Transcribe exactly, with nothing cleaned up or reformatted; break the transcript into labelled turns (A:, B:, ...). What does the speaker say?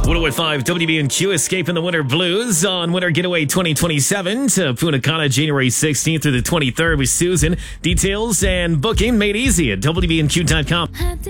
A: one oh point five W B N Q, escaping the winter blues on Winter Getaway twenty twenty-seven to Punta Cana, January sixteenth through the twenty-third with Susan. Details and booking made easy at W B N Q dot com.